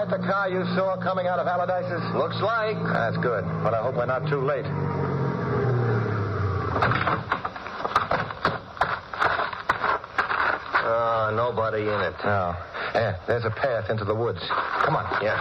that the car you saw coming out of Allardyce's? Looks like. That's good, but I hope we're not too late. Nobody in it. No. Yeah, there's a path into the woods. Come on. Yeah.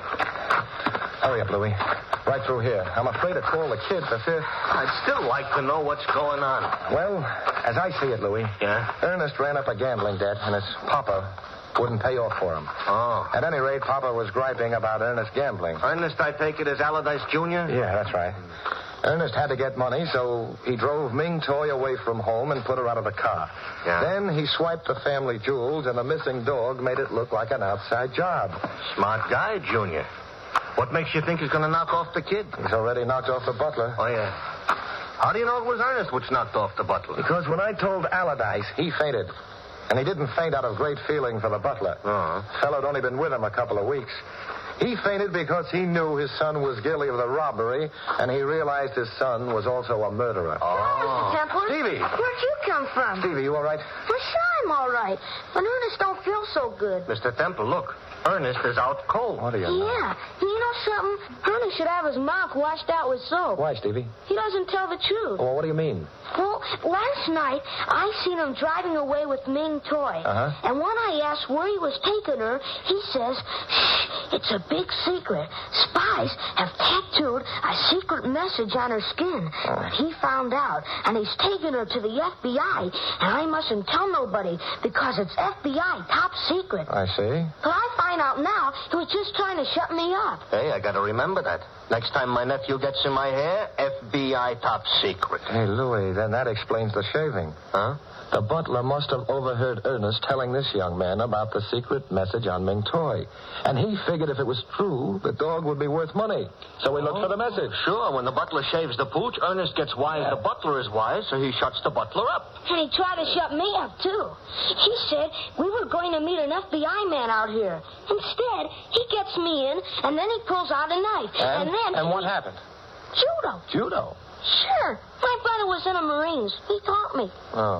Hurry up, Louie. Right through here. I'm afraid to call the kids. I fear... I'd still like to know what's going on. Well, as I see it, Louie... Yeah? Ernest ran up a gambling debt, and his papa wouldn't pay off for him. Oh. At any rate, Papa was griping about Ernest gambling. Ernest, I take it, is Allardyce Jr.? Yeah, that's right. Ernest had to get money, so he drove Ming Toy away from home and put her out of the car. Yeah. Then he swiped the family jewels, and the missing dog made it look like an outside job. Smart guy, Junior. What makes you think he's going to knock off the kid? He's already knocked off the butler. Oh, yeah. How do you know it was Ernest which knocked off the butler? Because when I told Allardyce, he fainted. And he didn't faint out of great feeling for the butler. Uh-huh. Fellow'd only been with him a couple of weeks. He fainted because he knew his son was guilty of the robbery, and he realized his son was also a murderer. Mr. Templar. Stevie. Where'd you come from? Stevie, you all right? Well, sure I'm all right. But Ernest don't feel so good. Mr. Temple, look. Ernest is out cold. What do you know? Yeah. You know something? Ernest should have his mouth washed out with soap. Why, Stevie? He doesn't tell the truth. Well, what do you mean? Well, last night, I seen him driving away with Ming Toy. Uh-huh. And when I asked where he was taking her, he says, shh, it's a big secret. Spies have tattooed a secret message on her skin. But he found out, and he's taking her to the FBI. And I mustn't tell nobody, because it's FBI top secret. I see. But I find out now he was just trying to shut me up. Hey, I got to remember that. Next time my nephew gets in my hair, FBI top secret. Hey, Louie, then that explains the shaving. Huh? The butler must have overheard Ernest telling this young man about the secret message on Ming Toy. And he figured if it was true, the dog would be worth money. So he looked for the message. Sure, when the butler shaves the pooch, Ernest gets wise, the butler is wise, so he shuts the butler up. And he tried to shut me up, too. He said we were going to meet an FBI man out here. Instead, he gets me in, and then he pulls out a knife. And what happened? Judo. Judo? Sure. My brother was in the Marines. He taught me.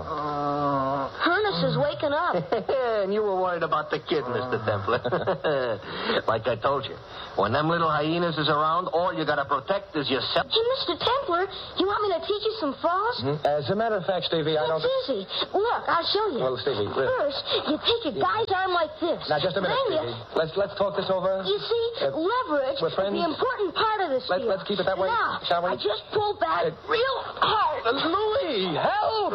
Oh. Ernest is waking up. And you were worried about the kid, Mr. Templar. Like I told you, when them little hyenas is around, all you got to protect is yourself. Hey, Mr. Templar, you want me to teach you some falls? Mm-hmm. As a matter of fact, Stevie, I don't... It's easy. Look, I'll show you. Well, Stevie... First, you take a guy's arm like this. Now, just a minute, Then Stevie. Let's talk this over. You see, leverage is the important part of this deal. Let's keep it that way, now, shall we? I just pull back real hard. Louie, help!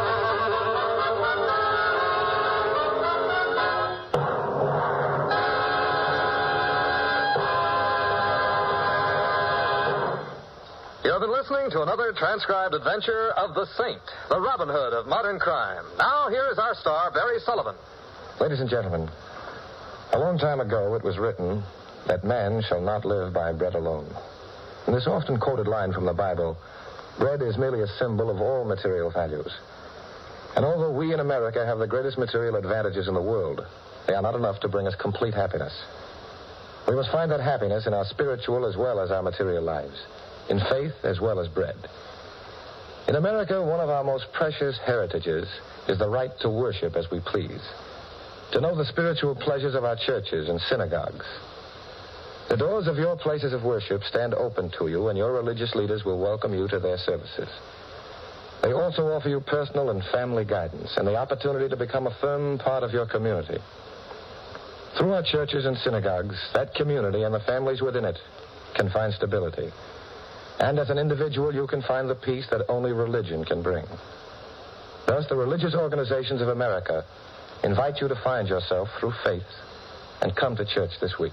You have been listening to another transcribed adventure of the Saint, the Robin Hood of modern crime. Now, here is our star, Barry Sullivan. Ladies and gentlemen, a long time ago it was written that man shall not live by bread alone. In this often quoted line from the Bible, bread is merely a symbol of all material values. And although we in America have the greatest material advantages in the world, they are not enough to bring us complete happiness. We must find that happiness in our spiritual as well as our material lives, in faith as well as bread. In America, one of our most precious heritages is the right to worship as we please, to know the spiritual pleasures of our churches and synagogues. The doors of your places of worship stand open to you, and your religious leaders will welcome you to their services. They also offer you personal and family guidance and the opportunity to become a firm part of your community. Through our churches and synagogues, that community and the families within it can find stability. And as an individual, you can find the peace that only religion can bring. Thus, the religious organizations of America invite you to find yourself through faith and come to church this week.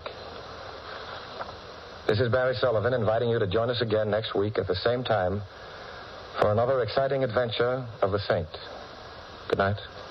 This is Barry Sullivan inviting you to join us again next week at the same time for another exciting adventure of the Saint. Good night.